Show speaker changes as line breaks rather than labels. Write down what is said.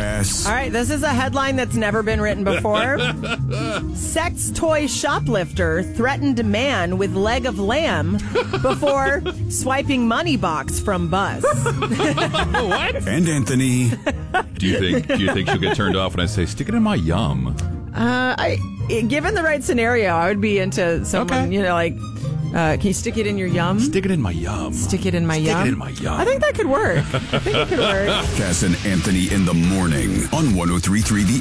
Pass.
All right, this is a headline that's never been written before. Sex toy shoplifter threatened man with leg of lamb before swiping money box from bus.
What?
And Anthony.
Do you think she'll get turned off when I say stick it in my yum?
Given the right scenario, I would be into someone,
Okay.
can you stick it in your yum?
Stick it in my yum.
Stick it in my yum?
Stick it in my yum.
I think that could work.
Cass and Anthony in the morning on 103.3 The